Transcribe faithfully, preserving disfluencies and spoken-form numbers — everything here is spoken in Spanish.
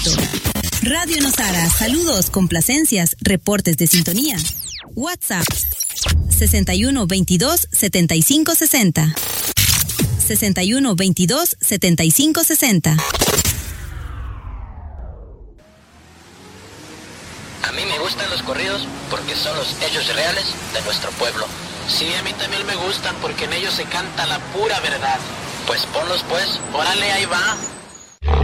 éxito. Radio Nosara, saludos, complacencias, reportes de sintonía. WhatsApp sesenta y uno veintidós setenta y cinco sesenta. sesenta y uno veintidós setenta y cinco sesenta. A mí me gustan los corridos porque son los hechos reales de nuestro pueblo. Sí, a mí también me gustan porque en ellos se canta la pura verdad. Pues ponlos pues, Órale, ahí va.